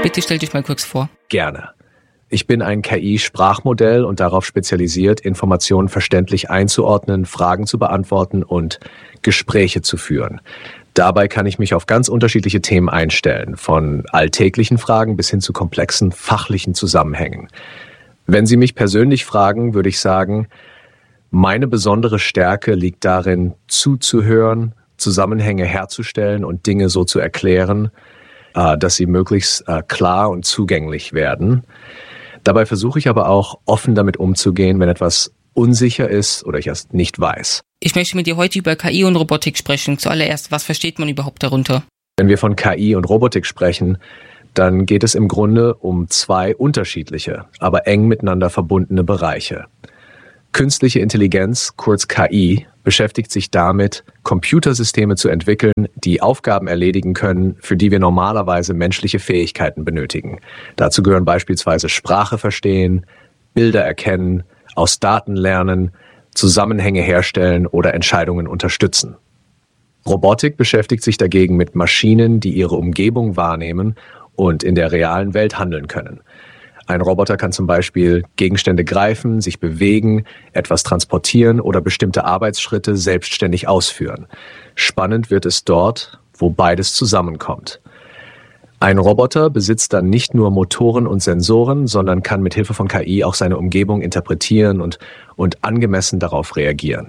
Bitte stell dich mal kurz vor. Gerne. Ich bin ein KI-Sprachmodell und darauf spezialisiert, Informationen verständlich einzuordnen, Fragen zu beantworten und Gespräche zu führen. Dabei kann ich mich auf ganz unterschiedliche Themen einstellen, von alltäglichen Fragen bis hin zu komplexen fachlichen Zusammenhängen. Wenn Sie mich persönlich fragen, würde ich sagen, meine besondere Stärke liegt darin, zuzuhören, Zusammenhänge herzustellen und Dinge so zu erklären, dass sie möglichst klar und zugänglich werden. Dabei versuche ich aber auch, offen damit umzugehen, wenn etwas unsicher ist oder ich es nicht weiß. Ich möchte mit dir heute über KI und Robotik sprechen. Zuallererst, was versteht man überhaupt darunter? Wenn wir von KI und Robotik sprechen, dann geht es im Grunde um zwei unterschiedliche, aber eng miteinander verbundene Bereiche. Künstliche Intelligenz, kurz KI, beschäftigt sich damit, Computersysteme zu entwickeln, die Aufgaben erledigen können, für die wir normalerweise menschliche Fähigkeiten benötigen. Dazu gehören beispielsweise Sprache verstehen, Bilder erkennen, aus Daten lernen, Zusammenhänge herstellen oder Entscheidungen unterstützen. Robotik beschäftigt sich dagegen mit Maschinen, die ihre Umgebung wahrnehmen und in der realen Welt handeln können. Ein Roboter kann zum Beispiel Gegenstände greifen, sich bewegen, etwas transportieren oder bestimmte Arbeitsschritte selbstständig ausführen. Spannend wird es dort, wo beides zusammenkommt. Ein Roboter besitzt dann nicht nur Motoren und Sensoren, sondern kann mit Hilfe von KI auch seine Umgebung interpretieren und angemessen darauf reagieren.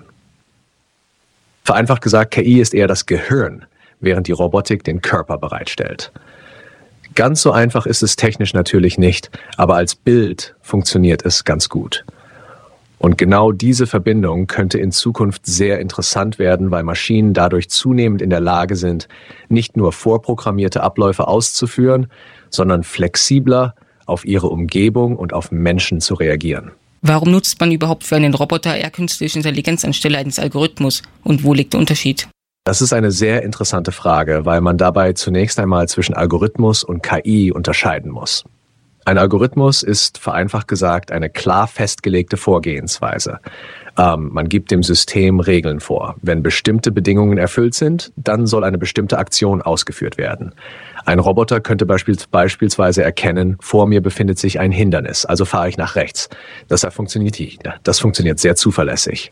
Vereinfacht gesagt, KI ist eher das Gehirn, während die Robotik den Körper bereitstellt. Ganz so einfach ist es technisch natürlich nicht, aber als Bild funktioniert es ganz gut. Und genau diese Verbindung könnte in Zukunft sehr interessant werden, weil Maschinen dadurch zunehmend in der Lage sind, nicht nur vorprogrammierte Abläufe auszuführen, sondern flexibler auf ihre Umgebung und auf Menschen zu reagieren. Warum nutzt man überhaupt für einen Roboter eher künstliche Intelligenz anstelle eines Algorithmus? Und wo liegt der Unterschied? Das ist eine sehr interessante Frage, weil man dabei zunächst einmal zwischen Algorithmus und KI unterscheiden muss. Ein Algorithmus ist vereinfacht gesagt eine klar festgelegte Vorgehensweise. Man gibt dem System Regeln vor. Wenn bestimmte Bedingungen erfüllt sind, dann soll eine bestimmte Aktion ausgeführt werden. Ein Roboter könnte beispielsweise erkennen, vor mir befindet sich ein Hindernis, also fahre ich nach rechts. Das funktioniert sehr zuverlässig.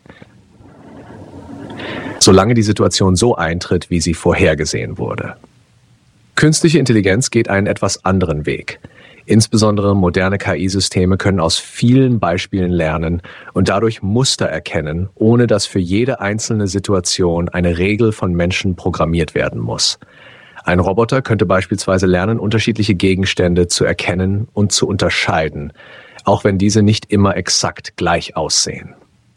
Solange die Situation so eintritt, wie sie vorhergesehen wurde. Künstliche Intelligenz geht einen etwas anderen Weg. Insbesondere moderne KI-Systeme können aus vielen Beispielen lernen und dadurch Muster erkennen, ohne dass für jede einzelne Situation eine Regel von Menschen programmiert werden muss. Ein Roboter könnte beispielsweise lernen, unterschiedliche Gegenstände zu erkennen und zu unterscheiden, auch wenn diese nicht immer exakt gleich aussehen.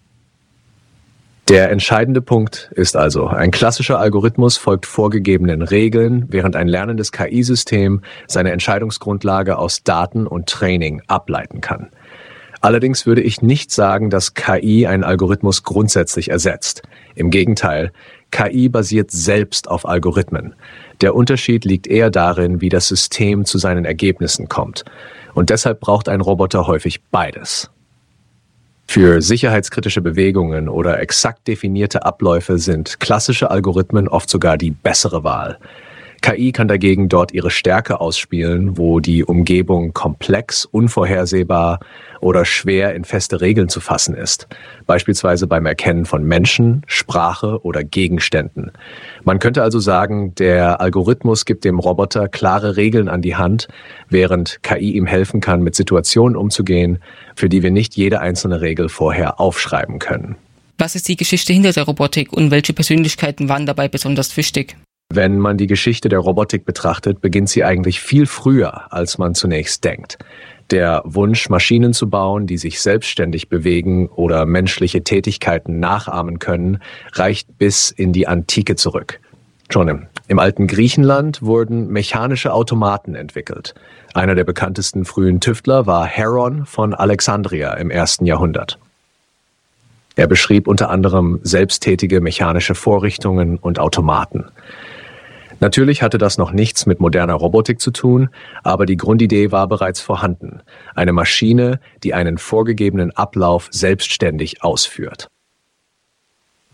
Der entscheidende Punkt ist also, ein klassischer Algorithmus folgt vorgegebenen Regeln, während ein lernendes KI-System seine Entscheidungsgrundlage aus Daten und Training ableiten kann. Allerdings würde ich nicht sagen, dass KI einen Algorithmus grundsätzlich ersetzt. Im Gegenteil, KI basiert selbst auf Algorithmen. Der Unterschied liegt eher darin, wie das System zu seinen Ergebnissen kommt. Und deshalb braucht ein Roboter häufig beides. Für sicherheitskritische Bewegungen oder exakt definierte Abläufe sind klassische Algorithmen oft sogar die bessere Wahl. KI kann dagegen dort ihre Stärke ausspielen, wo die Umgebung komplex, unvorhersehbar oder schwer in feste Regeln zu fassen ist. Beispielsweise beim Erkennen von Menschen, Sprache oder Gegenständen. Man könnte also sagen, der Algorithmus gibt dem Roboter klare Regeln an die Hand, während KI ihm helfen kann, mit Situationen umzugehen, für die wir nicht jede einzelne Regel vorher aufschreiben können. Was ist die Geschichte hinter der Robotik und welche Persönlichkeiten waren dabei besonders wichtig? Wenn man die Geschichte der Robotik betrachtet, beginnt sie eigentlich viel früher, als man zunächst denkt. Der Wunsch, Maschinen zu bauen, die sich selbstständig bewegen oder menschliche Tätigkeiten nachahmen können, reicht bis in die Antike zurück. Schon im alten Griechenland wurden mechanische Automaten entwickelt. Einer der bekanntesten frühen Tüftler war Heron von Alexandria im 1. Jahrhundert. Er beschrieb unter anderem selbsttätige mechanische Vorrichtungen und Automaten. Natürlich hatte das noch nichts mit moderner Robotik zu tun, aber die Grundidee war bereits vorhanden. Eine Maschine, die einen vorgegebenen Ablauf selbstständig ausführt.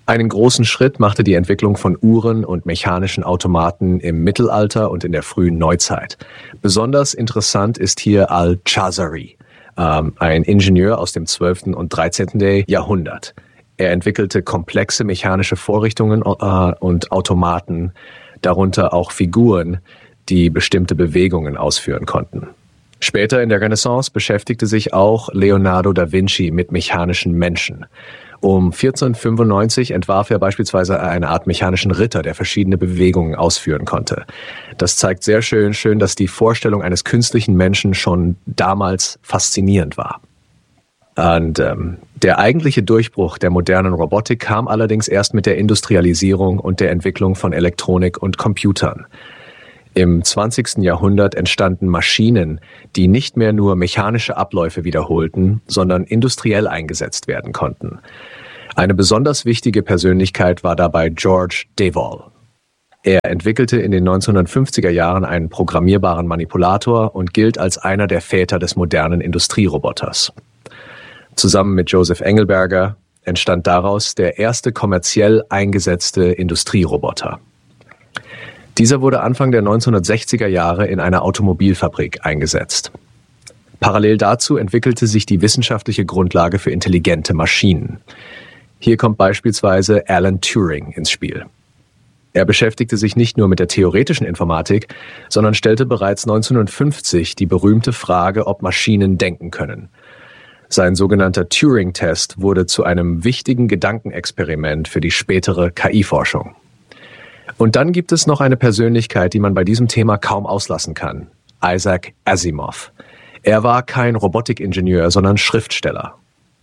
Einen großen Schritt machte die Entwicklung von Uhren und mechanischen Automaten im Mittelalter und in der frühen Neuzeit. Besonders interessant ist hier Al-Chazari, ein Ingenieur aus dem 12. und 13. Jahrhundert. Er entwickelte komplexe mechanische Vorrichtungen und Automaten, darunter auch Figuren, die bestimmte Bewegungen ausführen konnten. Später in der Renaissance beschäftigte sich auch Leonardo da Vinci mit mechanischen Menschen. Um 1495 entwarf er beispielsweise eine Art mechanischen Ritter, der verschiedene Bewegungen ausführen konnte. Das zeigt sehr schön, dass die Vorstellung eines künstlichen Menschen schon damals faszinierend war. Und der eigentliche Durchbruch der modernen Robotik kam allerdings erst mit der Industrialisierung und der Entwicklung von Elektronik und Computern. Im 20. Jahrhundert entstanden Maschinen, die nicht mehr nur mechanische Abläufe wiederholten, sondern industriell eingesetzt werden konnten. Eine besonders wichtige Persönlichkeit war dabei George Devol. Er entwickelte in den 1950er Jahren einen programmierbaren Manipulator und gilt als einer der Väter des modernen Industrieroboters. Zusammen mit Joseph Engelberger entstand daraus der erste kommerziell eingesetzte Industrieroboter. Dieser wurde Anfang der 1960er Jahre in einer Automobilfabrik eingesetzt. Parallel dazu entwickelte sich die wissenschaftliche Grundlage für intelligente Maschinen. Hier kommt beispielsweise Alan Turing ins Spiel. Er beschäftigte sich nicht nur mit der theoretischen Informatik, sondern stellte bereits 1950 die berühmte Frage, ob Maschinen denken können. Sein sogenannter Turing-Test wurde zu einem wichtigen Gedankenexperiment für die spätere KI-Forschung. Und dann gibt es noch eine Persönlichkeit, die man bei diesem Thema kaum auslassen kann: Isaac Asimov. Er war kein Robotikingenieur, sondern Schriftsteller.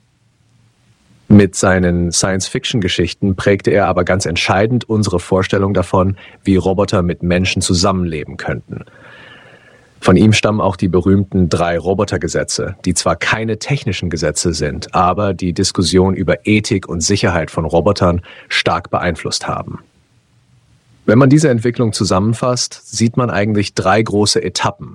Mit seinen Science-Fiction-Geschichten prägte er aber ganz entscheidend unsere Vorstellung davon, wie Roboter mit Menschen zusammenleben könnten. Von ihm stammen auch die berühmten 3 Robotergesetze, die zwar keine technischen Gesetze sind, aber die Diskussion über Ethik und Sicherheit von Robotern stark beeinflusst haben. Wenn man diese Entwicklung zusammenfasst, sieht man eigentlich 3 große Etappen.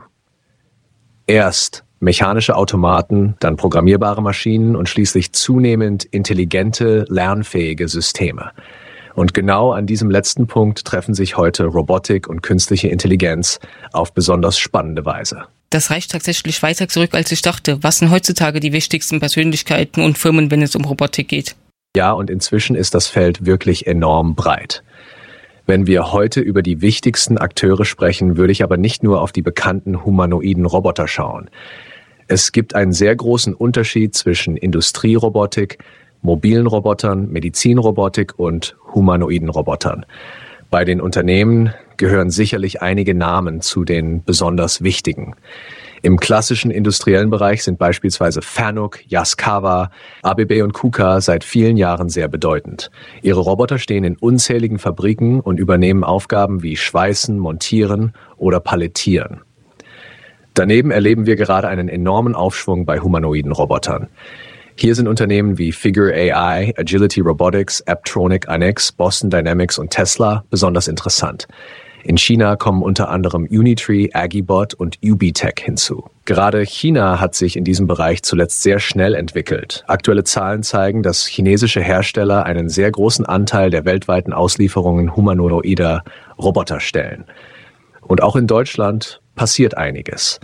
Erst mechanische Automaten, dann programmierbare Maschinen und schließlich zunehmend intelligente, lernfähige Systeme. Und genau an diesem letzten Punkt treffen sich heute Robotik und künstliche Intelligenz auf besonders spannende Weise. Das reicht tatsächlich weiter zurück, als ich dachte. Was sind heutzutage die wichtigsten Persönlichkeiten und Firmen, wenn es um Robotik geht? Ja, und inzwischen ist das Feld wirklich enorm breit. Wenn wir heute über die wichtigsten Akteure sprechen, würde ich aber nicht nur auf die bekannten humanoiden Roboter schauen. Es gibt einen sehr großen Unterschied zwischen Industrierobotik, mobilen Robotern, Medizinrobotik und humanoiden Robotern. Bei den Unternehmen gehören sicherlich einige Namen zu den besonders wichtigen. Im klassischen industriellen Bereich sind beispielsweise Fanuc, Yaskawa, ABB und KUKA seit vielen Jahren sehr bedeutend. Ihre Roboter stehen in unzähligen Fabriken und übernehmen Aufgaben wie Schweißen, Montieren oder Palettieren. Daneben erleben wir gerade einen enormen Aufschwung bei humanoiden Robotern. Hier sind Unternehmen wie Figure AI, Agility Robotics, Apptronik, Annex, Boston Dynamics und Tesla besonders interessant. In China kommen unter anderem Unitree, Agibot und UBTech hinzu. Gerade China hat sich in diesem Bereich zuletzt sehr schnell entwickelt. Aktuelle Zahlen zeigen, dass chinesische Hersteller einen sehr großen Anteil der weltweiten Auslieferungen humanoider Roboter stellen. Und auch in Deutschland passiert einiges.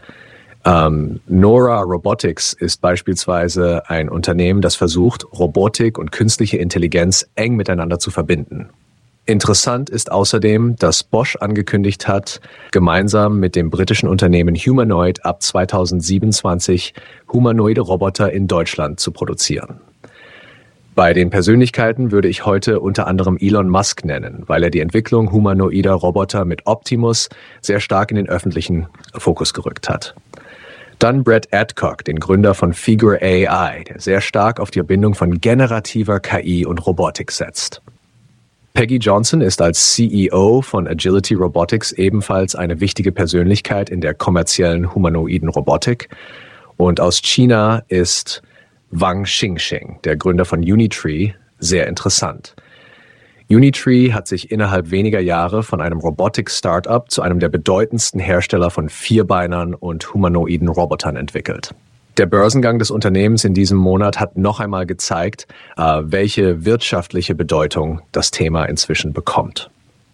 Nora Robotics ist beispielsweise ein Unternehmen, das versucht, Robotik und künstliche Intelligenz eng miteinander zu verbinden. Interessant ist außerdem, dass Bosch angekündigt hat, gemeinsam mit dem britischen Unternehmen Humanoid ab 2027 humanoide Roboter in Deutschland zu produzieren. Bei den Persönlichkeiten würde ich heute unter anderem Elon Musk nennen, weil er die Entwicklung humanoider Roboter mit Optimus sehr stark in den öffentlichen Fokus gerückt hat. Dann Brett Adcock, den Gründer von Figure AI, der sehr stark auf die Verbindung von generativer KI und Robotik setzt. Peggy Johnson ist als CEO von Agility Robotics ebenfalls eine wichtige Persönlichkeit in der kommerziellen humanoiden Robotik. Und aus China ist Wang Xingxing, der Gründer von Unitree, sehr interessant. Unitree hat sich innerhalb weniger Jahre von einem Robotik-Startup zu einem der bedeutendsten Hersteller von Vierbeinern und humanoiden Robotern entwickelt. Der Börsengang des Unternehmens in diesem Monat hat noch einmal gezeigt, welche wirtschaftliche Bedeutung das Thema inzwischen bekommt.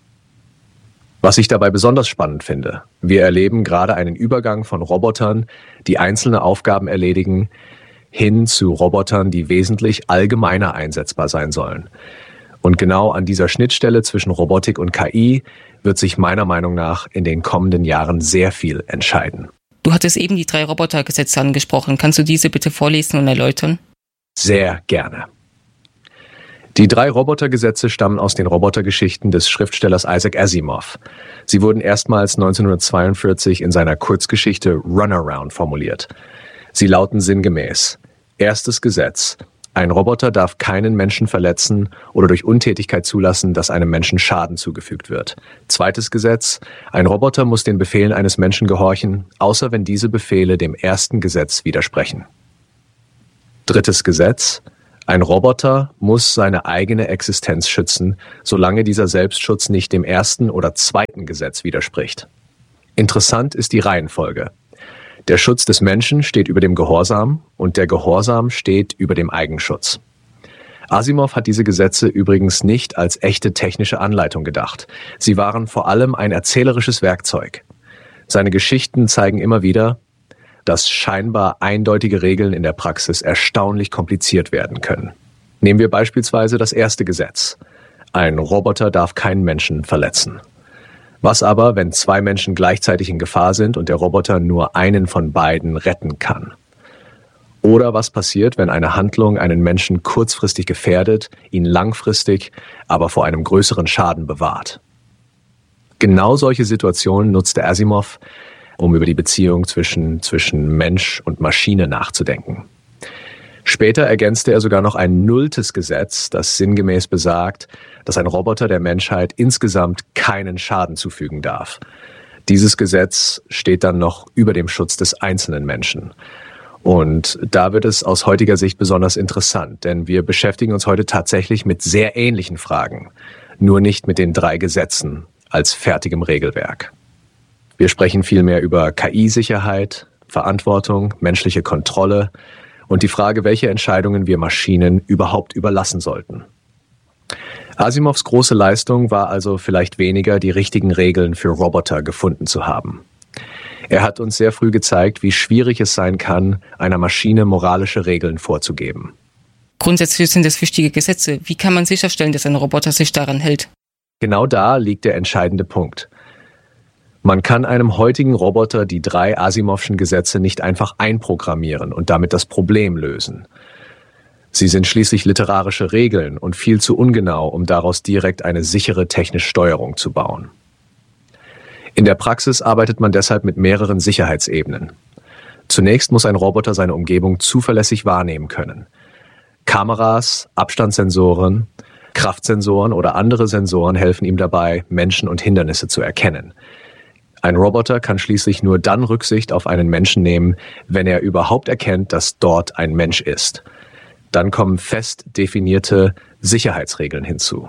Was ich dabei besonders spannend finde, wir erleben gerade einen Übergang von Robotern, die einzelne Aufgaben erledigen, hin zu Robotern, die wesentlich allgemeiner einsetzbar sein sollen. Und genau an dieser Schnittstelle zwischen Robotik und KI wird sich meiner Meinung nach in den kommenden Jahren sehr viel entscheiden. Du hattest eben die 3 Robotergesetze angesprochen. Kannst du diese bitte vorlesen und erläutern? Sehr gerne. Die 3 Robotergesetze stammen aus den Robotergeschichten des Schriftstellers Isaac Asimov. Sie wurden erstmals 1942 in seiner Kurzgeschichte Runaround formuliert. Sie lauten sinngemäß: Erstes Gesetz: Ein Roboter darf keinen Menschen verletzen oder durch Untätigkeit zulassen, dass einem Menschen Schaden zugefügt wird. Zweites Gesetz: Ein Roboter muss den Befehlen eines Menschen gehorchen, außer wenn diese Befehle dem ersten Gesetz widersprechen. Drittes Gesetz: Ein Roboter muss seine eigene Existenz schützen, solange dieser Selbstschutz nicht dem ersten oder zweiten Gesetz widerspricht. Interessant ist die Reihenfolge. Der Schutz des Menschen steht über dem Gehorsam und der Gehorsam steht über dem Eigenschutz. Asimov hat diese Gesetze übrigens nicht als echte technische Anleitung gedacht. Sie waren vor allem ein erzählerisches Werkzeug. Seine Geschichten zeigen immer wieder, dass scheinbar eindeutige Regeln in der Praxis erstaunlich kompliziert werden können. Nehmen wir beispielsweise das erste Gesetz. Ein Roboter darf keinen Menschen verletzen. Was aber, wenn 2 Menschen gleichzeitig in Gefahr sind und der Roboter nur einen von beiden retten kann? Oder was passiert, wenn eine Handlung einen Menschen kurzfristig gefährdet, ihn langfristig aber vor einem größeren Schaden bewahrt? Genau solche Situationen nutzte Asimov, um über die Beziehung zwischen Mensch und Maschine nachzudenken. Später ergänzte er sogar noch ein 0. Gesetz, das sinngemäß besagt, dass ein Roboter der Menschheit insgesamt keinen Schaden zufügen darf. Dieses Gesetz steht dann noch über dem Schutz des einzelnen Menschen. Und da wird es aus heutiger Sicht besonders interessant, denn wir beschäftigen uns heute tatsächlich mit sehr ähnlichen Fragen, nur nicht mit den 3 Gesetzen als fertigem Regelwerk. Wir sprechen vielmehr über KI-Sicherheit, Verantwortung, menschliche Kontrolle und die Frage, welche Entscheidungen wir Maschinen überhaupt überlassen sollten. Asimovs große Leistung war also vielleicht weniger, die richtigen Regeln für Roboter gefunden zu haben. Er hat uns sehr früh gezeigt, wie schwierig es sein kann, einer Maschine moralische Regeln vorzugeben. Grundsätzlich sind es wichtige Gesetze. Wie kann man sicherstellen, dass ein Roboter sich daran hält? Genau da liegt der entscheidende Punkt. Man kann einem heutigen Roboter die 3 Asimovschen Gesetze nicht einfach einprogrammieren und damit das Problem lösen. Sie sind schließlich literarische Regeln und viel zu ungenau, um daraus direkt eine sichere technische Steuerung zu bauen. In der Praxis arbeitet man deshalb mit mehreren Sicherheitsebenen. Zunächst muss ein Roboter seine Umgebung zuverlässig wahrnehmen können. Kameras, Abstandssensoren, Kraftsensoren oder andere Sensoren helfen ihm dabei, Menschen und Hindernisse zu erkennen. Ein Roboter kann schließlich nur dann Rücksicht auf einen Menschen nehmen, wenn er überhaupt erkennt, dass dort ein Mensch ist. Dann kommen fest definierte Sicherheitsregeln hinzu.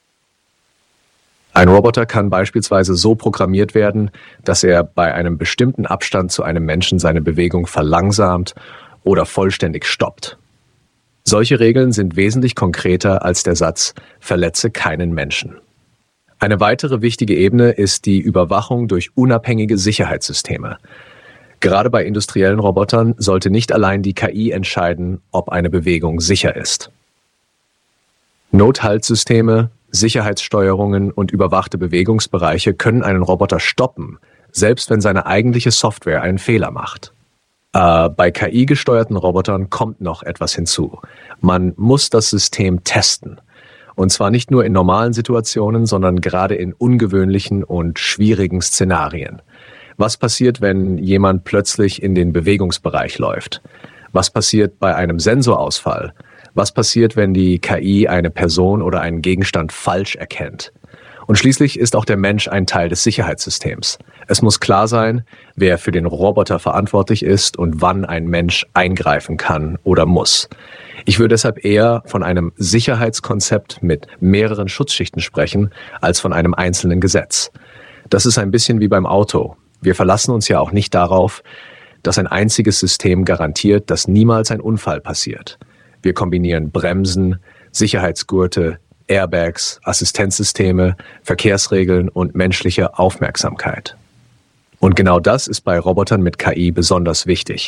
Ein Roboter kann beispielsweise so programmiert werden, dass er bei einem bestimmten Abstand zu einem Menschen seine Bewegung verlangsamt oder vollständig stoppt. Solche Regeln sind wesentlich konkreter als der Satz „Verletze keinen Menschen". Eine weitere wichtige Ebene ist die Überwachung durch unabhängige Sicherheitssysteme. Gerade bei industriellen Robotern sollte nicht allein die KI entscheiden, ob eine Bewegung sicher ist. Nothaltsysteme, Sicherheitssteuerungen und überwachte Bewegungsbereiche können einen Roboter stoppen, selbst wenn seine eigentliche Software einen Fehler macht. Bei KI-gesteuerten Robotern kommt noch etwas hinzu. Man muss das System testen. Und zwar nicht nur in normalen Situationen, sondern gerade in ungewöhnlichen und schwierigen Szenarien. Was passiert, wenn jemand plötzlich in den Bewegungsbereich läuft? Was passiert bei einem Sensorausfall? Was passiert, wenn die KI eine Person oder einen Gegenstand falsch erkennt? Und schließlich ist auch der Mensch ein Teil des Sicherheitssystems. Es muss klar sein, wer für den Roboter verantwortlich ist und wann ein Mensch eingreifen kann oder muss. Ich würde deshalb eher von einem Sicherheitskonzept mit mehreren Schutzschichten sprechen, als von einem einzelnen Gesetz. Das ist ein bisschen wie beim Auto. Wir verlassen uns ja auch nicht darauf, dass ein einziges System garantiert, dass niemals ein Unfall passiert. Wir kombinieren Bremsen, Sicherheitsgurte, Airbags, Assistenzsysteme, Verkehrsregeln und menschliche Aufmerksamkeit. Und genau das ist bei Robotern mit KI besonders wichtig.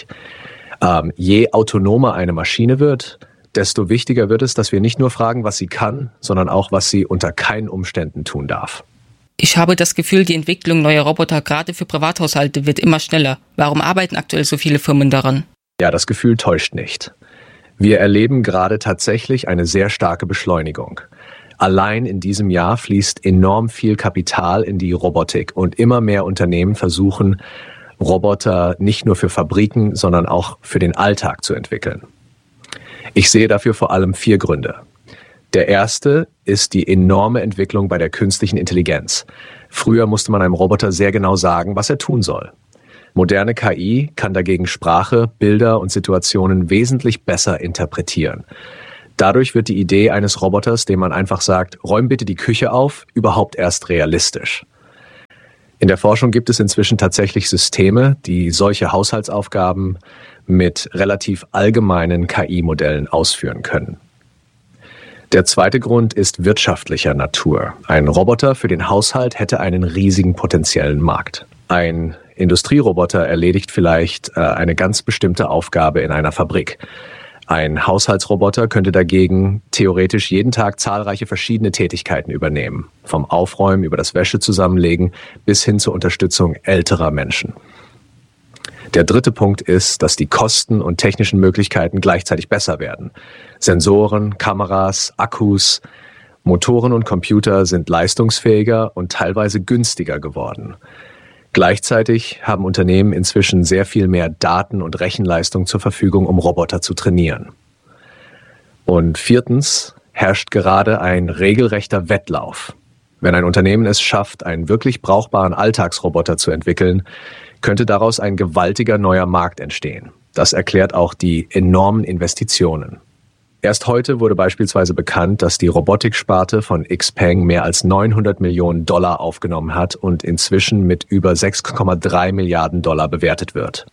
Je autonomer eine Maschine wird, desto wichtiger wird es, dass wir nicht nur fragen, was sie kann, sondern auch, was sie unter keinen Umständen tun darf. Ich habe das Gefühl, die Entwicklung neuer Roboter gerade für Privathaushalte wird immer schneller. Warum arbeiten aktuell so viele Firmen daran? Ja, das Gefühl täuscht nicht. Wir erleben gerade tatsächlich eine sehr starke Beschleunigung. Allein in diesem Jahr fließt enorm viel Kapital in die Robotik und immer mehr Unternehmen versuchen, Roboter nicht nur für Fabriken, sondern auch für den Alltag zu entwickeln. Ich sehe dafür vor allem 4 Gründe. Der erste ist die enorme Entwicklung bei der künstlichen Intelligenz. Früher musste man einem Roboter sehr genau sagen, was er tun soll. Moderne KI kann dagegen Sprache, Bilder und Situationen wesentlich besser interpretieren. Dadurch wird die Idee eines Roboters, dem man einfach sagt, räum bitte die Küche auf, überhaupt erst realistisch. In der Forschung gibt es inzwischen tatsächlich Systeme, die solche Haushaltsaufgaben mit relativ allgemeinen KI-Modellen ausführen können. Der zweite Grund ist wirtschaftlicher Natur. Ein Roboter für den Haushalt hätte einen riesigen potenziellen Markt. Ein Industrieroboter erledigt vielleicht eine ganz bestimmte Aufgabe in einer Fabrik. Ein Haushaltsroboter könnte dagegen theoretisch jeden Tag zahlreiche verschiedene Tätigkeiten übernehmen. Vom Aufräumen über das Wäschezusammenlegen bis hin zur Unterstützung älterer Menschen. Der dritte Punkt ist, dass die Kosten und technischen Möglichkeiten gleichzeitig besser werden. Sensoren, Kameras, Akkus, Motoren und Computer sind leistungsfähiger und teilweise günstiger geworden. Gleichzeitig haben Unternehmen inzwischen sehr viel mehr Daten und Rechenleistung zur Verfügung, um Roboter zu trainieren. Und viertens herrscht gerade ein regelrechter Wettlauf. Wenn ein Unternehmen es schafft, einen wirklich brauchbaren Alltagsroboter zu entwickeln, könnte daraus ein gewaltiger neuer Markt entstehen. Das erklärt auch die enormen Investitionen. Erst heute wurde beispielsweise bekannt, dass die Robotiksparte von XPeng mehr als $900 Millionen aufgenommen hat und inzwischen mit über 6,3 Milliarden Dollar bewertet wird.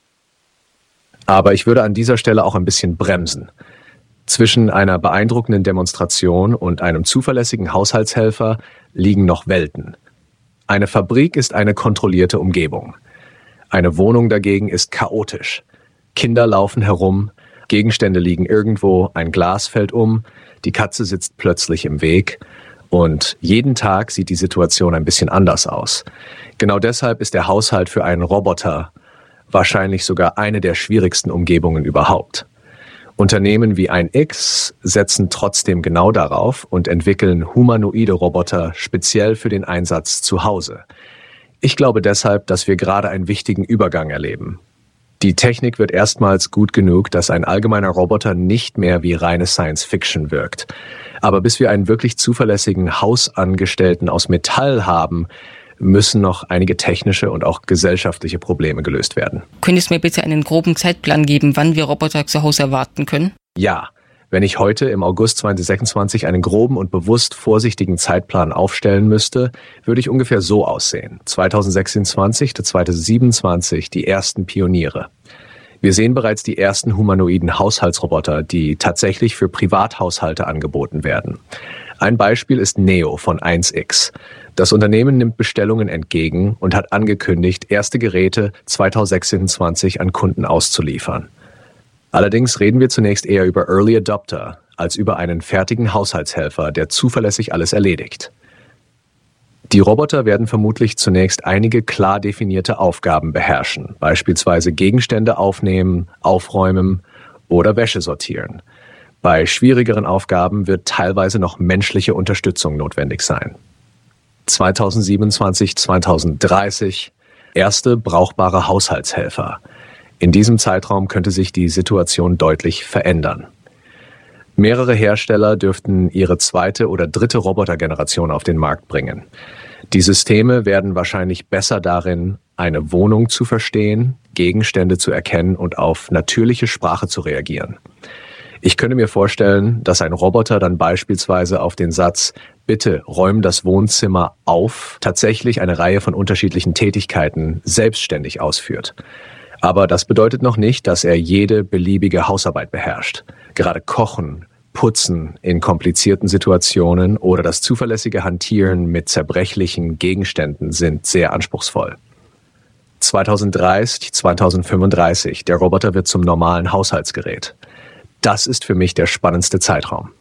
Aber ich würde an dieser Stelle auch ein bisschen bremsen. Zwischen einer beeindruckenden Demonstration und einem zuverlässigen Haushaltshelfer liegen noch Welten. Eine Fabrik ist eine kontrollierte Umgebung. Eine Wohnung dagegen ist chaotisch. Kinder laufen herum, Gegenstände liegen irgendwo, ein Glas fällt um, die Katze sitzt plötzlich im Weg und jeden Tag sieht die Situation ein bisschen anders aus. Genau deshalb ist der Haushalt für einen Roboter wahrscheinlich sogar eine der schwierigsten Umgebungen überhaupt. Unternehmen wie ein X setzen trotzdem genau darauf und entwickeln humanoide Roboter speziell für den Einsatz zu Hause. Ich glaube deshalb, dass wir gerade einen wichtigen Übergang erleben. Die Technik wird erstmals gut genug, dass ein allgemeiner Roboter nicht mehr wie reine Science-Fiction wirkt. Aber bis wir einen wirklich zuverlässigen Hausangestellten aus Metall haben, müssen noch einige technische und auch gesellschaftliche Probleme gelöst werden. Könntest du mir bitte einen groben Zeitplan geben, wann wir Roboter zu Hause erwarten können? Ja, wenn ich heute im August 2026 einen groben und bewusst vorsichtigen Zeitplan aufstellen müsste, würde ich ungefähr so aussehen. 2026 bis 2027 die ersten Pioniere. Wir sehen bereits die ersten humanoiden Haushaltsroboter, die tatsächlich für Privathaushalte angeboten werden. Ein Beispiel ist Neo von 1X. Das Unternehmen nimmt Bestellungen entgegen und hat angekündigt, erste Geräte 2026 an Kunden auszuliefern. Allerdings reden wir zunächst eher über Early Adopter als über einen fertigen Haushaltshelfer, der zuverlässig alles erledigt. Die Roboter werden vermutlich zunächst einige klar definierte Aufgaben beherrschen, beispielsweise Gegenstände aufnehmen, aufräumen oder Wäsche sortieren. Bei schwierigeren Aufgaben wird teilweise noch menschliche Unterstützung notwendig sein. 2027, 2030 erste brauchbare Haushaltshelfer. In diesem Zeitraum könnte sich die Situation deutlich verändern. Mehrere Hersteller dürften ihre zweite oder dritte Robotergeneration auf den Markt bringen. Die Systeme werden wahrscheinlich besser darin, eine Wohnung zu verstehen, Gegenstände zu erkennen und auf natürliche Sprache zu reagieren. Ich könnte mir vorstellen, dass ein Roboter dann beispielsweise auf den Satz „Bitte räum das Wohnzimmer auf" tatsächlich eine Reihe von unterschiedlichen Tätigkeiten selbstständig ausführt. Aber das bedeutet noch nicht, dass er jede beliebige Hausarbeit beherrscht. Gerade Kochen, Putzen in komplizierten Situationen oder das zuverlässige Hantieren mit zerbrechlichen Gegenständen sind sehr anspruchsvoll. 2030, 2035, der Roboter wird zum normalen Haushaltsgerät. Das ist für mich der spannendste Zeitraum.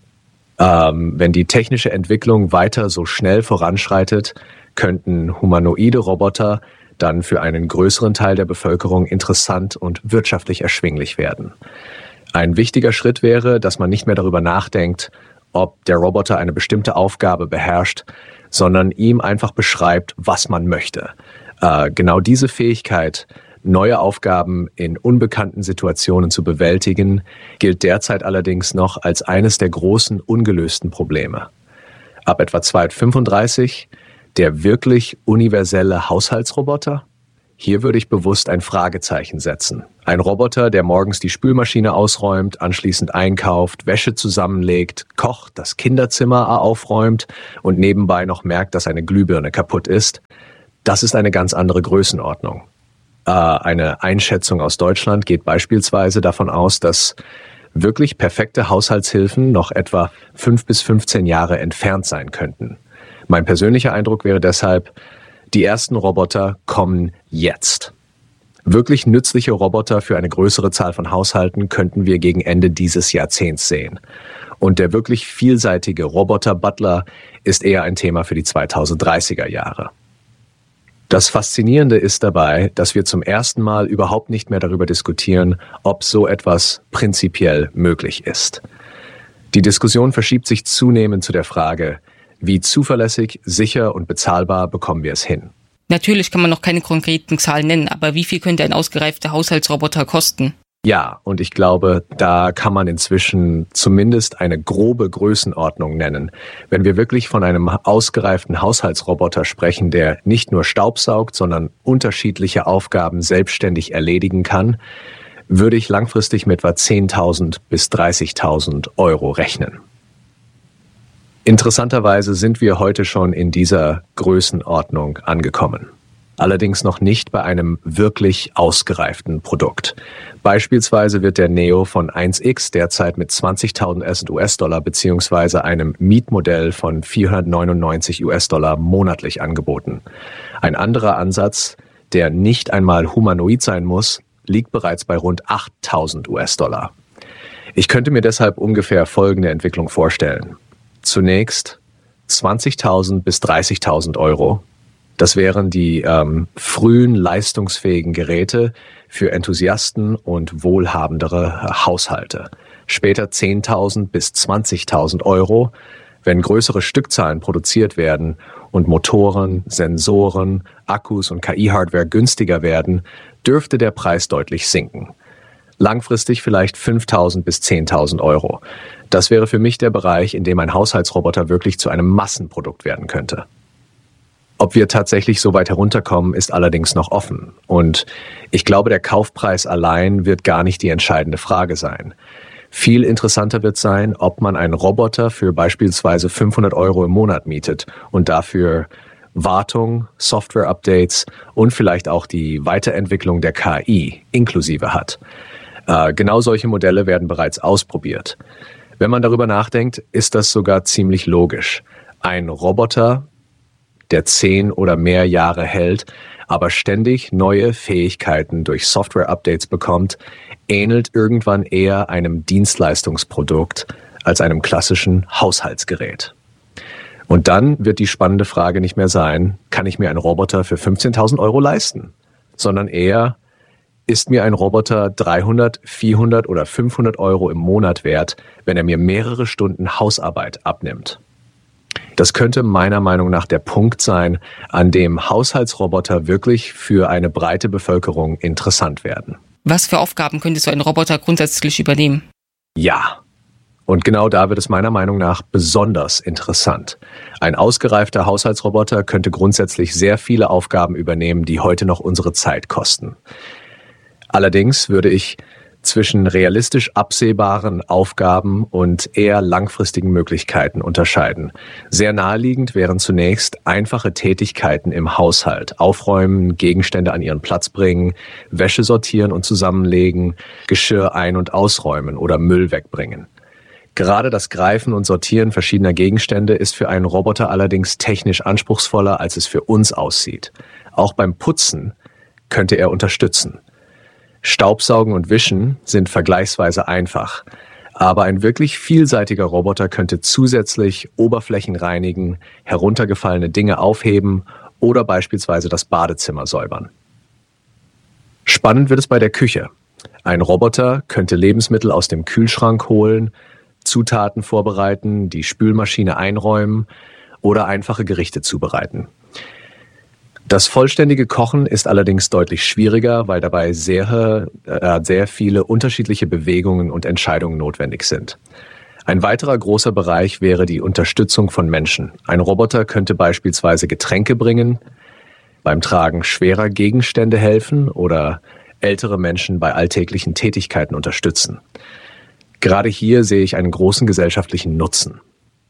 Wenn die technische Entwicklung weiter so schnell voranschreitet, könnten humanoide Roboter dann für einen größeren Teil der Bevölkerung interessant und wirtschaftlich erschwinglich werden. Ein wichtiger Schritt wäre, dass man nicht mehr darüber nachdenkt, ob der Roboter eine bestimmte Aufgabe beherrscht, sondern ihm einfach beschreibt, was man möchte. Genau diese Fähigkeit, neue Aufgaben in unbekannten Situationen zu bewältigen, gilt derzeit allerdings noch als eines der großen ungelösten Probleme. Ab etwa 2035 der wirklich universelle Haushaltsroboter? Hier würde ich bewusst ein Fragezeichen setzen. Ein Roboter, der morgens die Spülmaschine ausräumt, anschließend einkauft, Wäsche zusammenlegt, kocht, das Kinderzimmer aufräumt und nebenbei noch merkt, dass eine Glühbirne kaputt ist. Das ist eine ganz andere Größenordnung. Eine Einschätzung aus Deutschland geht beispielsweise davon aus, dass wirklich perfekte Haushaltshilfen noch etwa 5 bis 15 Jahre entfernt sein könnten. Mein persönlicher Eindruck wäre deshalb, die ersten Roboter kommen jetzt. Wirklich nützliche Roboter für eine größere Zahl von Haushalten könnten wir gegen Ende dieses Jahrzehnts sehen. Und der wirklich vielseitige Roboter-Butler ist eher ein Thema für die 2030er Jahre. Das Faszinierende ist dabei, dass wir zum ersten Mal überhaupt nicht mehr darüber diskutieren, ob so etwas prinzipiell möglich ist. Die Diskussion verschiebt sich zunehmend zu der Frage, wie zuverlässig, sicher und bezahlbar bekommen wir es hin? Natürlich kann man noch keine konkreten Zahlen nennen, aber wie viel könnte ein ausgereifter Haushaltsroboter kosten? Ja, und ich glaube, da kann man inzwischen zumindest eine grobe Größenordnung nennen. Wenn wir wirklich von einem ausgereiften Haushaltsroboter sprechen, der nicht nur staubsaugt, sondern unterschiedliche Aufgaben selbstständig erledigen kann, würde ich langfristig mit etwa 10.000 bis 30.000 Euro rechnen. Interessanterweise sind wir heute schon in dieser Größenordnung angekommen. Allerdings noch nicht bei einem wirklich ausgereiften Produkt. Beispielsweise wird der Neo von 1X derzeit mit 20.000 US-Dollar beziehungsweise einem Mietmodell von 499 US-Dollar monatlich angeboten. Ein anderer Ansatz, der nicht einmal humanoid sein muss, liegt bereits bei rund 8.000 US-Dollar. Ich könnte mir deshalb ungefähr folgende Entwicklung vorstellen. Zunächst 20.000 bis 30.000 Euro. Das wären die frühen leistungsfähigen Geräte für Enthusiasten und wohlhabendere Haushalte. Später 10.000 bis 20.000 Euro, wenn größere Stückzahlen produziert werden und Motoren, Sensoren, Akkus und KI-Hardware günstiger werden, dürfte der Preis deutlich sinken. Langfristig vielleicht 5.000 bis 10.000 Euro. Das wäre für mich der Bereich, in dem ein Haushaltsroboter wirklich zu einem Massenprodukt werden könnte. Ob wir tatsächlich so weit herunterkommen, ist allerdings noch offen. Und ich glaube, der Kaufpreis allein wird gar nicht die entscheidende Frage sein. Viel interessanter wird sein, ob man einen Roboter für beispielsweise 500 Euro im Monat mietet und dafür Wartung, Software-Updates und vielleicht auch die Weiterentwicklung der KI inklusive hat. Genau solche Modelle werden bereits ausprobiert. Wenn man darüber nachdenkt, ist das sogar ziemlich logisch. Ein Roboter, der 10 oder mehr Jahre hält, aber ständig neue Fähigkeiten durch Software-Updates bekommt, ähnelt irgendwann eher einem Dienstleistungsprodukt als einem klassischen Haushaltsgerät. Und dann wird die spannende Frage nicht mehr sein, kann ich mir einen Roboter für 15.000 Euro leisten? Sondern eher, ist mir ein Roboter 300, 400 oder 500 Euro im Monat wert, wenn er mir mehrere Stunden Hausarbeit abnimmt? Das könnte meiner Meinung nach der Punkt sein, an dem Haushaltsroboter wirklich für eine breite Bevölkerung interessant werden. Was für Aufgaben könnte so ein Roboter grundsätzlich übernehmen? Ja, und genau da wird es meiner Meinung nach besonders interessant. Ein ausgereifter Haushaltsroboter könnte grundsätzlich sehr viele Aufgaben übernehmen, die heute noch unsere Zeit kosten. Allerdings würde ich zwischen realistisch absehbaren Aufgaben und eher langfristigen Möglichkeiten unterscheiden. Sehr naheliegend wären zunächst einfache Tätigkeiten im Haushalt. Aufräumen, Gegenstände an ihren Platz bringen, Wäsche sortieren und zusammenlegen, Geschirr ein- und ausräumen oder Müll wegbringen. Gerade das Greifen und Sortieren verschiedener Gegenstände ist für einen Roboter allerdings technisch anspruchsvoller, als es für uns aussieht. Auch beim Putzen könnte er unterstützen. Staubsaugen und Wischen sind vergleichsweise einfach, aber ein wirklich vielseitiger Roboter könnte zusätzlich Oberflächen reinigen, heruntergefallene Dinge aufheben oder beispielsweise das Badezimmer säubern. Spannend wird es bei der Küche. Ein Roboter könnte Lebensmittel aus dem Kühlschrank holen, Zutaten vorbereiten, die Spülmaschine einräumen oder einfache Gerichte zubereiten. Das vollständige Kochen ist allerdings deutlich schwieriger, weil dabei sehr viele unterschiedliche Bewegungen und Entscheidungen notwendig sind. Ein weiterer großer Bereich wäre die Unterstützung von Menschen. Ein Roboter könnte beispielsweise Getränke bringen, beim Tragen schwerer Gegenstände helfen oder ältere Menschen bei alltäglichen Tätigkeiten unterstützen. Gerade hier sehe ich einen großen gesellschaftlichen Nutzen.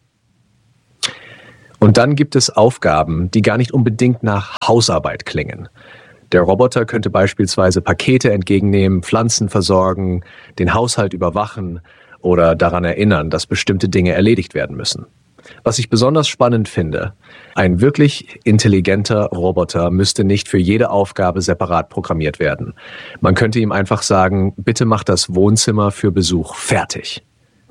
Und dann gibt es Aufgaben, die gar nicht unbedingt nach Hausarbeit klingen. Der Roboter könnte beispielsweise Pakete entgegennehmen, Pflanzen versorgen, den Haushalt überwachen oder daran erinnern, dass bestimmte Dinge erledigt werden müssen. Was ich besonders spannend finde, ein wirklich intelligenter Roboter müsste nicht für jede Aufgabe separat programmiert werden. Man könnte ihm einfach sagen, bitte mach das Wohnzimmer für Besuch fertig.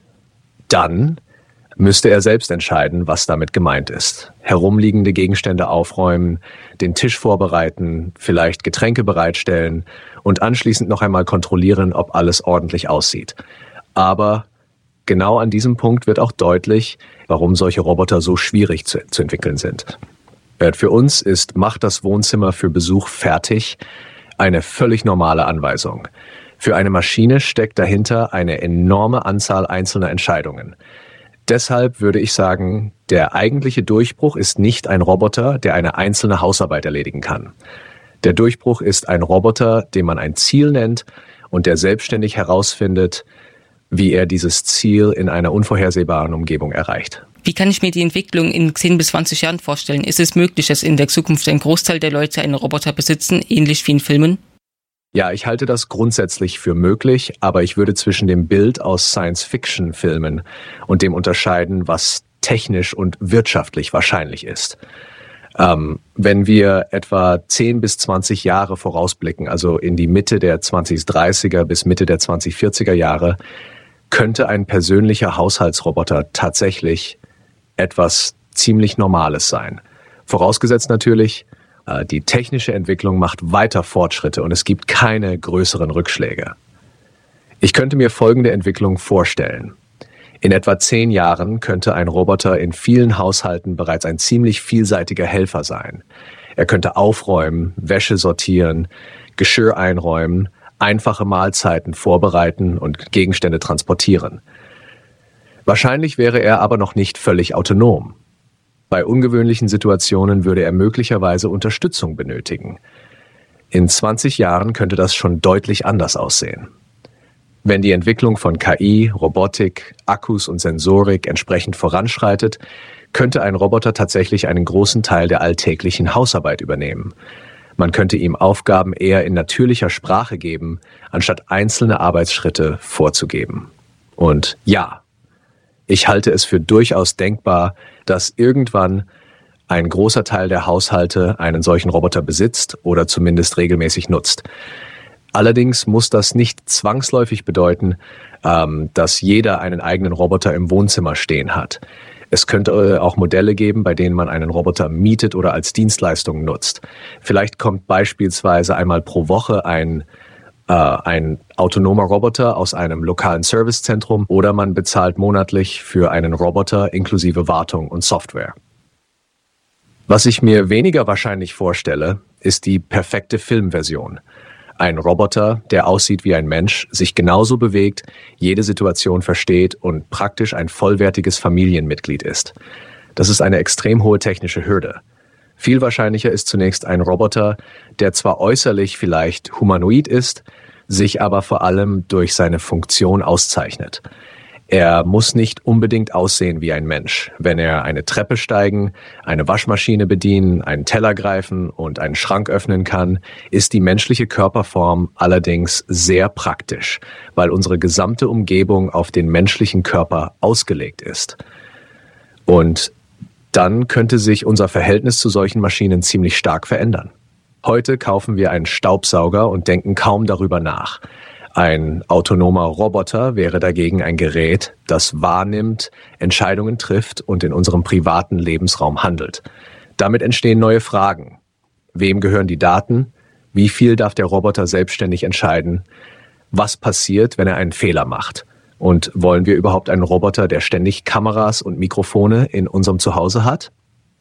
Dann müsste er selbst entscheiden, was damit gemeint ist. Herumliegende Gegenstände aufräumen, den Tisch vorbereiten, vielleicht Getränke bereitstellen und anschließend noch einmal kontrollieren, ob alles ordentlich aussieht. Aber genau an diesem Punkt wird auch deutlich, warum solche Roboter so schwierig zu entwickeln sind. Für uns ist "Mach das Wohnzimmer für Besuch fertig" eine völlig normale Anweisung. Für eine Maschine steckt dahinter eine enorme Anzahl einzelner Entscheidungen. Deshalb würde ich sagen, der eigentliche Durchbruch ist nicht ein Roboter, der eine einzelne Hausarbeit erledigen kann. Der Durchbruch ist ein Roboter, den man ein Ziel nennt und der selbstständig herausfindet, wie er dieses Ziel in einer unvorhersehbaren Umgebung erreicht. Wie kann ich mir die Entwicklung in 10 bis 20 Jahren vorstellen? Ist es möglich, dass in der Zukunft ein Großteil der Leute einen Roboter besitzen, ähnlich wie in Filmen? Ja, ich halte das grundsätzlich für möglich, aber ich würde zwischen dem Bild aus Science-Fiction-Filmen und dem unterscheiden, was technisch und wirtschaftlich wahrscheinlich ist. Wenn wir etwa 10 bis 20 Jahre vorausblicken, also in die Mitte der 2030er bis Mitte der 2040er Jahre, könnte ein persönlicher Haushaltsroboter tatsächlich etwas ziemlich Normales sein. Vorausgesetzt natürlich, die technische Entwicklung macht weiter Fortschritte und es gibt keine größeren Rückschläge. Ich könnte mir folgende Entwicklung vorstellen. In etwa 10 Jahren könnte ein Roboter in vielen Haushalten bereits ein ziemlich vielseitiger Helfer sein. Er könnte aufräumen, Wäsche sortieren, Geschirr einräumen, einfache Mahlzeiten vorbereiten und Gegenstände transportieren. Wahrscheinlich wäre er aber noch nicht völlig autonom. Bei ungewöhnlichen Situationen würde er möglicherweise Unterstützung benötigen. In 20 Jahren könnte das schon deutlich anders aussehen. Wenn die Entwicklung von KI, Robotik, Akkus und Sensorik entsprechend voranschreitet, könnte ein Roboter tatsächlich einen großen Teil der alltäglichen Hausarbeit übernehmen. Man könnte ihm Aufgaben eher in natürlicher Sprache geben, anstatt einzelne Arbeitsschritte vorzugeben. Und ja, ich halte es für durchaus denkbar, dass irgendwann ein großer Teil der Haushalte einen solchen Roboter besitzt oder zumindest regelmäßig nutzt. Allerdings muss das nicht zwangsläufig bedeuten, dass jeder einen eigenen Roboter im Wohnzimmer stehen hat. Es könnte auch Modelle geben, bei denen man einen Roboter mietet oder als Dienstleistung nutzt. Vielleicht kommt beispielsweise einmal pro Woche ein autonomer Roboter aus einem lokalen Servicezentrum oder man bezahlt monatlich für einen Roboter inklusive Wartung und Software. Was ich mir weniger wahrscheinlich vorstelle, ist die perfekte Filmversion. Ein Roboter, der aussieht wie ein Mensch, sich genauso bewegt, jede Situation versteht und praktisch ein vollwertiges Familienmitglied ist. Das ist eine extrem hohe technische Hürde. Viel wahrscheinlicher ist zunächst ein Roboter, der zwar äußerlich vielleicht humanoid ist, sich aber vor allem durch seine Funktion auszeichnet. Er muss nicht unbedingt aussehen wie ein Mensch. Wenn er eine Treppe steigen, eine Waschmaschine bedienen, einen Teller greifen und einen Schrank öffnen kann, ist die menschliche Körperform allerdings sehr praktisch, weil unsere gesamte Umgebung auf den menschlichen Körper ausgelegt ist. Und dann könnte sich unser Verhältnis zu solchen Maschinen ziemlich stark verändern. Heute kaufen wir einen Staubsauger und denken kaum darüber nach. Ein autonomer Roboter wäre dagegen ein Gerät, das wahrnimmt, Entscheidungen trifft und in unserem privaten Lebensraum handelt. Damit entstehen neue Fragen. Wem gehören die Daten? Wie viel darf der Roboter selbstständig entscheiden? Was passiert, wenn er einen Fehler macht? Und wollen wir überhaupt einen Roboter, der ständig Kameras und Mikrofone in unserem Zuhause hat?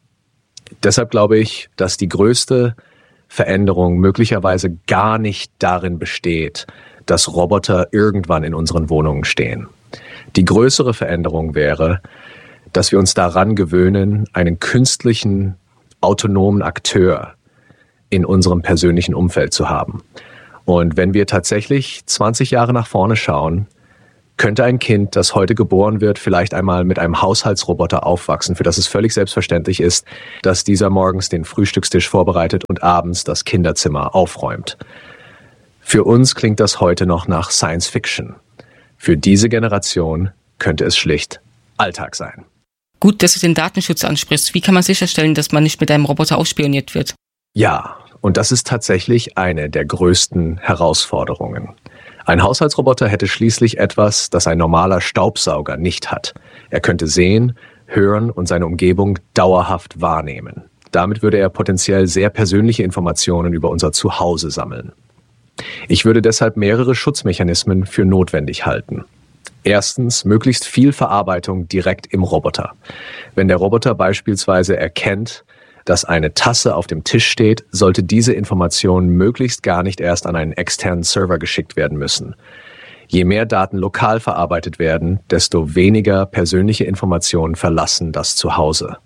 Deshalb glaube ich, dass die größte Veränderung möglicherweise gar nicht darin besteht, dass Roboter irgendwann in unseren Wohnungen stehen. Die größere Veränderung wäre, dass wir uns daran gewöhnen, einen künstlichen, autonomen Akteur in unserem persönlichen Umfeld zu haben. Und wenn wir tatsächlich 20 Jahre nach vorne schauen, könnte ein Kind, das heute geboren wird, vielleicht einmal mit einem Haushaltsroboter aufwachsen, für das es völlig selbstverständlich ist, dass dieser morgens den Frühstückstisch vorbereitet und abends das Kinderzimmer aufräumt. Für uns klingt das heute noch nach Science Fiction. Für diese Generation könnte es schlicht Alltag sein. Gut, dass du den Datenschutz ansprichst. Wie kann man sicherstellen, dass man nicht mit einem Roboter ausspioniert wird? Ja, und das ist tatsächlich eine der größten Herausforderungen. Ein Haushaltsroboter hätte schließlich etwas, das ein normaler Staubsauger nicht hat. Er könnte sehen, hören und seine Umgebung dauerhaft wahrnehmen. Damit würde er potenziell sehr persönliche Informationen über unser Zuhause sammeln. Ich würde deshalb mehrere Schutzmechanismen für notwendig halten. Erstens, möglichst viel Verarbeitung direkt im Roboter. Wenn der Roboter beispielsweise erkennt, dass eine Tasse auf dem Tisch steht, sollte diese Information möglichst gar nicht erst an einen externen Server geschickt werden müssen. Je mehr Daten lokal verarbeitet werden, desto weniger persönliche Informationen verlassen das Zuhause.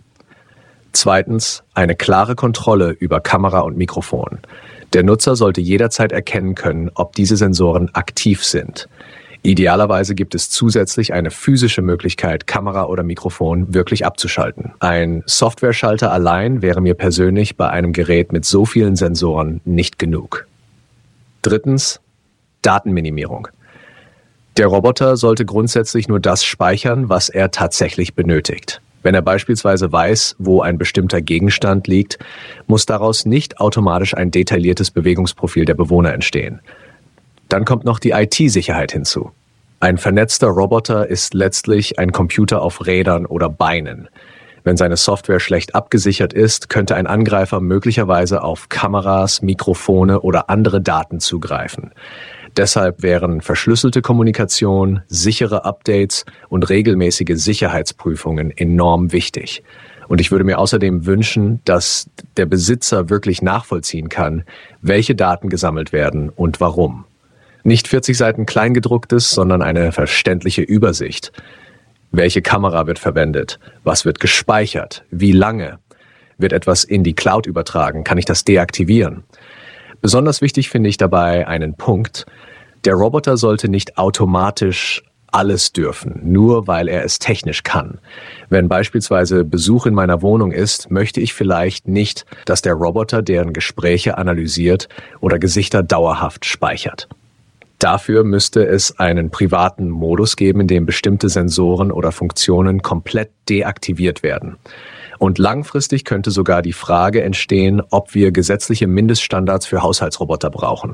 Zweitens, eine klare Kontrolle über Kamera und Mikrofon. Der Nutzer sollte jederzeit erkennen können, ob diese Sensoren aktiv sind. Idealerweise gibt es zusätzlich eine physische Möglichkeit, Kamera oder Mikrofon wirklich abzuschalten. Ein Softwareschalter allein wäre mir persönlich bei einem Gerät mit so vielen Sensoren nicht genug. Drittens, Datenminimierung. Der Roboter sollte grundsätzlich nur das speichern, was er tatsächlich benötigt. Wenn er beispielsweise weiß, wo ein bestimmter Gegenstand liegt, muss daraus nicht automatisch ein detailliertes Bewegungsprofil der Bewohner entstehen. Dann kommt noch die IT-Sicherheit hinzu. Ein vernetzter Roboter ist letztlich ein Computer auf Rädern oder Beinen. Wenn seine Software schlecht abgesichert ist, könnte ein Angreifer möglicherweise auf Kameras, Mikrofone oder andere Daten zugreifen. Deshalb wären verschlüsselte Kommunikation, sichere Updates und regelmäßige Sicherheitsprüfungen enorm wichtig. Und ich würde mir außerdem wünschen, dass der Besitzer wirklich nachvollziehen kann, welche Daten gesammelt werden und warum. Nicht 40 Seiten Kleingedrucktes, sondern eine verständliche Übersicht. Welche Kamera wird verwendet? Was wird gespeichert? Wie lange? Wird etwas in die Cloud übertragen? Kann ich das deaktivieren? Besonders wichtig finde ich dabei einen Punkt. Der Roboter sollte nicht automatisch alles dürfen, nur weil er es technisch kann. Wenn beispielsweise Besuch in meiner Wohnung ist, möchte ich vielleicht nicht, dass der Roboter deren Gespräche analysiert oder Gesichter dauerhaft speichert. Dafür müsste es einen privaten Modus geben, in dem bestimmte Sensoren oder Funktionen komplett deaktiviert werden. Und langfristig könnte sogar die Frage entstehen, ob wir gesetzliche Mindeststandards für Haushaltsroboter brauchen.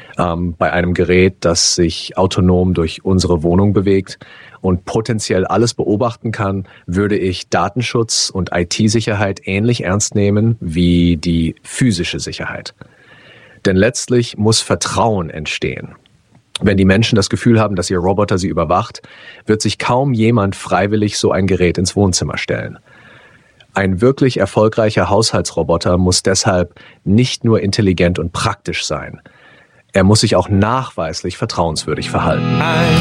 Bei einem Gerät, das sich autonom durch unsere Wohnung bewegt und potenziell alles beobachten kann, würde ich Datenschutz und IT-Sicherheit ähnlich ernst nehmen wie die physische Sicherheit. Denn letztlich muss Vertrauen entstehen. Wenn die Menschen das Gefühl haben, dass ihr Roboter sie überwacht, wird sich kaum jemand freiwillig so ein Gerät ins Wohnzimmer stellen. Ein wirklich erfolgreicher Haushaltsroboter muss deshalb nicht nur intelligent und praktisch sein. Er muss sich auch nachweislich vertrauenswürdig verhalten.